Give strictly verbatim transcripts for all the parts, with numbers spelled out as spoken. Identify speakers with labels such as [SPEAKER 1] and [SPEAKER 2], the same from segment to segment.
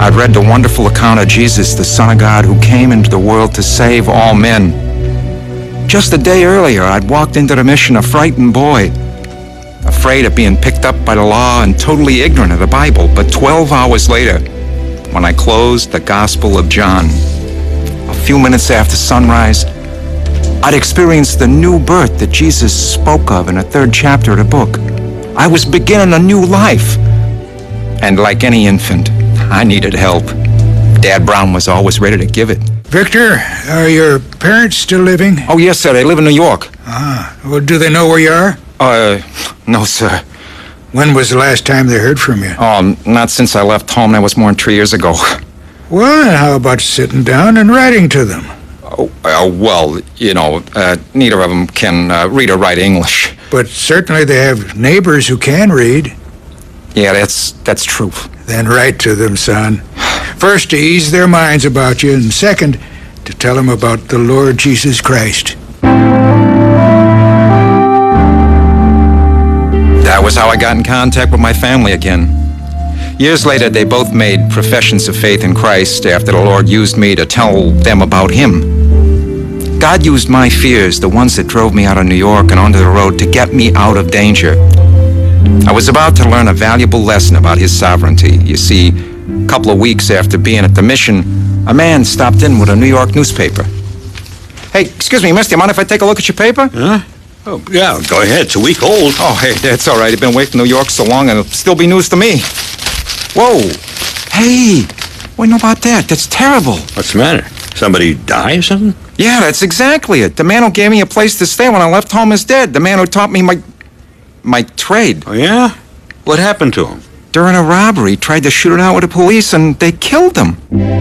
[SPEAKER 1] I'd read the wonderful account of Jesus, the Son of God, who came into the world to save all men. Just a day earlier, I'd walked into the mission a frightened boy, afraid of being picked up by the law and totally ignorant of the Bible. But twelve hours later, when I closed the Gospel of John, a few minutes after sunrise, I'd experienced the new birth that Jesus spoke of in the third chapter of the book. I was beginning a new life. And like any infant, I needed help. Dad Brown was always ready to give it.
[SPEAKER 2] Victor, are your parents still living?
[SPEAKER 1] Oh, yes, sir. They live in New York.
[SPEAKER 2] Ah, well, do they know where you are?
[SPEAKER 1] Uh, no, sir.
[SPEAKER 2] When was the last time they heard from you?
[SPEAKER 1] Oh, not since I left home. That was more than three years ago.
[SPEAKER 2] Well, then how about sitting down and writing to them?
[SPEAKER 1] Oh, uh, well, you know, uh, neither of them can uh, read or write English.
[SPEAKER 2] But certainly they have neighbors who can read.
[SPEAKER 1] Yeah, that's that's true.
[SPEAKER 2] Then write to them, son. First, to ease their minds about you, and second, to tell them about the Lord Jesus Christ.
[SPEAKER 1] That was how I got in contact with my family again. Years later, they both made professions of faith in Christ after the Lord used me to tell them about Him. God used my fears, the ones that drove me out of New York and onto the road, to get me out of danger. I was about to learn a valuable lesson about His sovereignty. You see, a couple of weeks after being at the mission, a man stopped in with a New York newspaper. Hey, excuse me, mister, you mind if I take a look at your paper?
[SPEAKER 3] Huh? Oh, yeah, go ahead. It's a week old.
[SPEAKER 1] Oh, hey, that's all right. I've been away from New York so long, and it'll still be news to me. Whoa. Hey, what do you know about that? That's terrible.
[SPEAKER 3] What's the matter? Somebody die or something?
[SPEAKER 1] Yeah, that's exactly it. The man who gave me a place to stay when I left home is dead. The man who taught me my... my trade.
[SPEAKER 3] Oh, yeah? What happened to him?
[SPEAKER 1] During a robbery, tried to shoot it out with the police, and they killed him.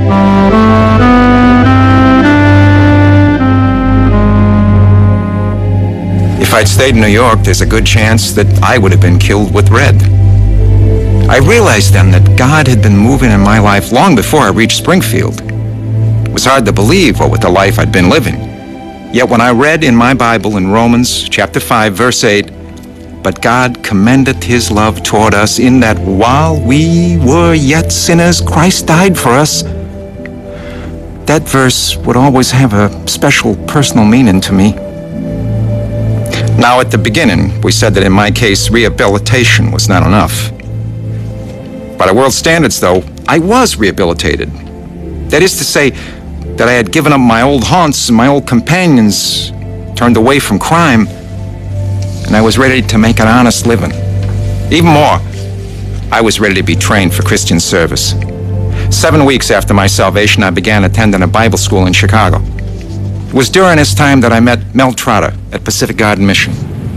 [SPEAKER 1] If I'd stayed in New York, there's a good chance that I would have been killed with Red. I realized then that God had been moving in my life long before I reached Springfield. It was hard to believe what with the life I'd been living. Yet when I read in my Bible in Romans chapter five, verse eight, "But God commendeth His love toward us in that while we were yet sinners, Christ died for us," that verse would always have a special personal meaning to me. Now, at the beginning, we said that in my case, rehabilitation was not enough. By the world's standards, though, I was rehabilitated. That is to say, that I had given up my old haunts and my old companions, turned away from crime, and I was ready to make an honest living. Even more, I was ready to be trained for Christian service. Seven weeks after my salvation, I began attending a Bible school in Chicago. It was during this time that I met Mel Trotter at Pacific Garden Mission.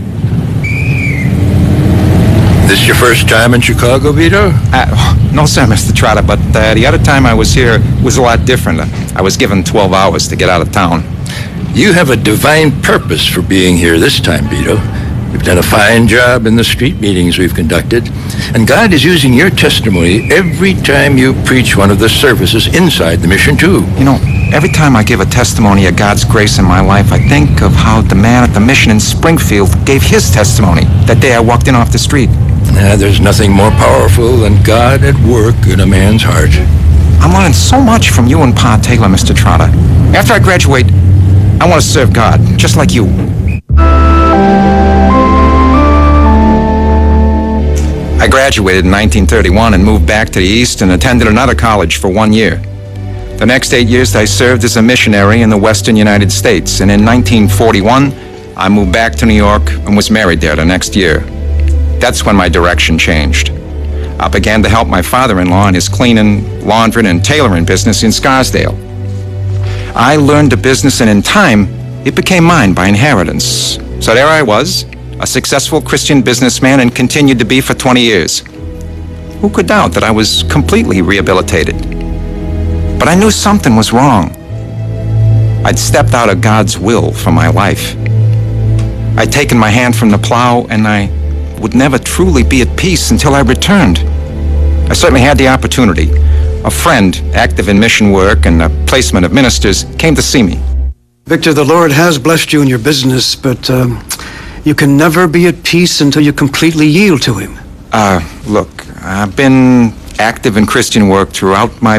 [SPEAKER 3] This your first time in Chicago, Vito?
[SPEAKER 1] Uh, no, sir, Mister Trotter, but uh, the other time I was here was a lot different. I was given twelve hours to get out of town.
[SPEAKER 3] You have a divine purpose for being here this time, Vito. You've done a fine job in the street meetings we've conducted, and God is using your testimony every time you preach one of the services inside the mission, too.
[SPEAKER 1] You know, every time I give a testimony of God's grace in my life, I think of how the man at the mission in Springfield gave his testimony that day I walked in off the street.
[SPEAKER 3] Nah, there's nothing more powerful than God at work in a man's heart.
[SPEAKER 1] I'm learning so much from you and Pa Taylor, Mister Trotter. After I graduate, I want to serve God, just like you. I graduated in nineteen thirty-one and moved back to the East and attended another college for one year. The next eight years, I served as a missionary in the Western United States, and in nineteen forty-one, I moved back to New York and was married there the next year. That's when my direction changed. I began to help my father-in-law in his cleaning, laundering, and tailoring business in Scarsdale. I learned the business, and in time, it became mine by inheritance. So there I was, a successful Christian businessman, and continued to be for twenty years. Who could doubt that I was completely rehabilitated? But I knew something was wrong. I'd stepped out of God's will for my life. I'd taken my hand from the plow, and I would never truly be at peace until I returned. I certainly had the opportunity. A friend, active in mission work and the placement of ministers, came to see me.
[SPEAKER 4] Victor, the Lord has blessed you in your business, but um, you can never be at peace until you completely yield to Him.
[SPEAKER 1] Uh, look, I've been active in Christian work throughout my